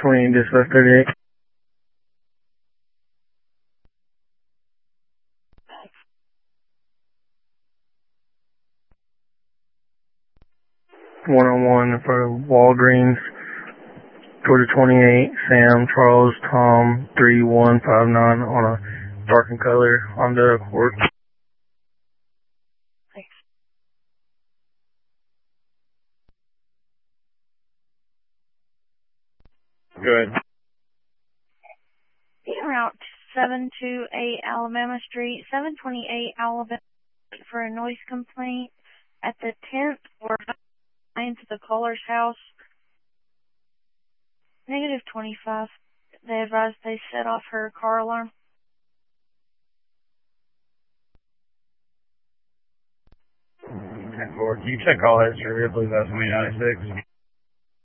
28 dispatch 38. One-on-one in front of Walgreens, Georgia 28, Sam, Charles, Tom, 3159 on a darkened color Honda Accord. Thanks. Good. Route 728 Alabama Street, 728 Alabama for a noise complaint at the 10th or 9th of the caller's house. Negative 25. They advised they set off her car alarm. You check all history, I believe that's 96.